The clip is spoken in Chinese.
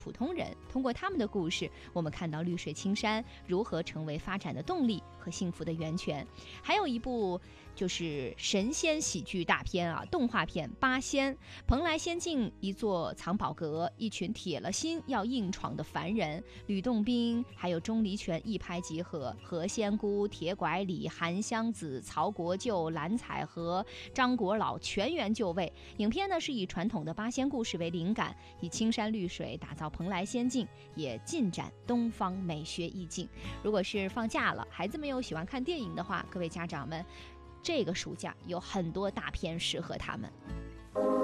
普通人，通过他们的故事，我们看到绿水青山如何成为发展的动力和幸福的源泉。还有一部就是神仙喜剧大片啊，动画片《八仙》。蓬莱仙境一座藏宝阁，一群铁了心要硬闯的凡人，吕洞宾还有钟离权一拍即合，何仙姑、铁拐李、韩湘子、曹国舅、蓝采和、张国老全员就位。影片呢是以传统的八仙故事为灵感，以青山绿水打造蓬莱仙境，也尽展东方美学意境。如果是放假了，孩子们又喜欢看电影的话，各位家长们，这个暑假有很多大片适合他们。